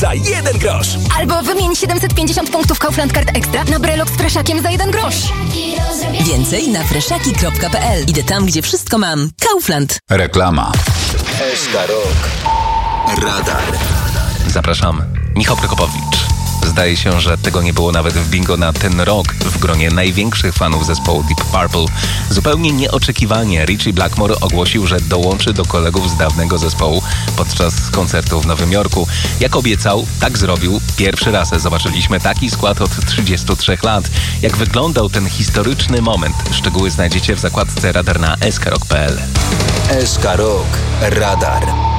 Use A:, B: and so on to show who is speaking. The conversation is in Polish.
A: za 1 grosz.
B: Albo wymień 750 punktów Kaufland Card Extra na brelok z freshakiem za 1 grosz.
C: Więcej na freshaki.pl. Idę tam, gdzie wszystko mam. Kaufland.
D: Reklama.
A: SK Rok. Radar.
E: Zapraszam, Michał Prokopowicz. Zdaje się, że tego nie było nawet w bingo na ten rok w gronie największych fanów zespołu Deep Purple. Zupełnie nieoczekiwanie Ritchie Blackmore ogłosił, że dołączy do kolegów z dawnego zespołu podczas koncertu w Nowym Jorku. Jak obiecał, tak zrobił. Pierwszy raz zobaczyliśmy taki skład od 33 lat. Jak wyglądał ten historyczny moment? Szczegóły znajdziecie w zakładce Radar na skrok.pl.
A: SK Rok. Radar.